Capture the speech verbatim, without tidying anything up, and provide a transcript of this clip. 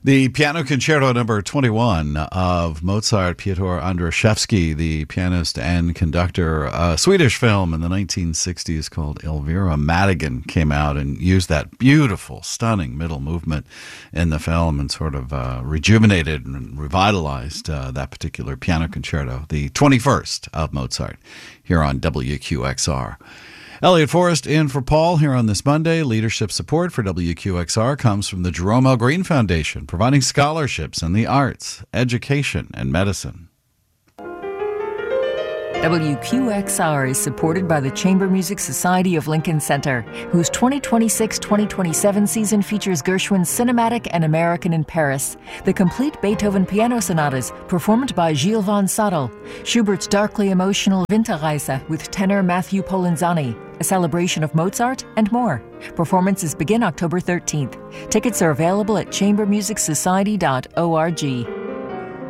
The Piano Concerto number twenty-one of Mozart, Piotr Andrzejewski, the pianist and conductor. A Swedish film in the nineteen sixties called Elvira Madigan came out and used that beautiful, stunning middle movement in the film and sort of uh, rejuvenated and revitalized uh, that particular piano concerto, the twenty-first of Mozart, here on W Q X R. Elliot Forrest in for Paul here on this Monday. Leadership support for W Q X R comes from the Jerome L. Green Foundation, providing scholarships in the arts, education, and medicine. W Q X R is supported by the Chamber Music Society of Lincoln Center, whose twenty twenty-six twenty twenty-seven season features Gershwin's Cinematic and American in Paris, the complete Beethoven piano sonatas performed by Gilles von Sadel, Schubert's darkly emotional Winterreise with tenor Matthew Polenzani, a celebration of Mozart, and more. Performances begin October thirteenth. Tickets are available at chamber music society dot org.